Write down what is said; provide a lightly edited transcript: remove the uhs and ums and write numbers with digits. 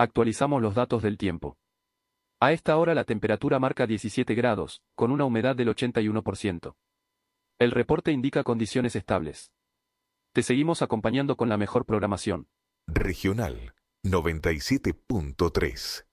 Actualizamos los datos del tiempo. A esta hora la temperatura marca 17 grados, con una humedad del 81%. El reporte indica condiciones estables. Te seguimos acompañando con la mejor programación. Regional 97.3.